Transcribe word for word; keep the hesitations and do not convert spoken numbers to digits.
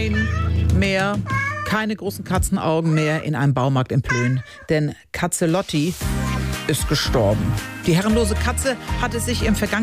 Nein mehr. Keine großen Katzenaugen mehr in einem Baumarkt in Plön. Denn Katze Lotti ist gestorben. Die herrenlose Katze hatte sich im vergangenen